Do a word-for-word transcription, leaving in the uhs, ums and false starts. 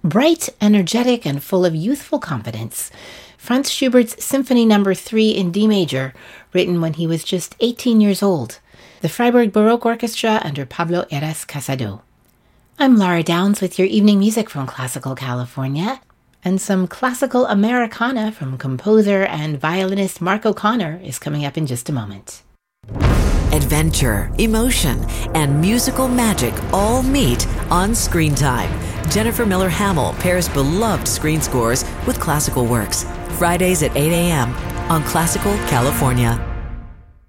Bright, energetic, and full of youthful confidence, Franz Schubert's Symphony Number three in D major, written when he was just eighteen years old. The Freiburg Baroque Orchestra under Pablo Heras Casado. I'm Laura Downs with your evening music from Classical California, and some classical Americana from composer and violinist Mark O'Connor is coming up in just a moment. Adventure, emotion, and musical magic all meet on Screen Time. Jennifer Miller Hamill pairs beloved screen scores with classical works. Fridays at eight a.m. on Classical California.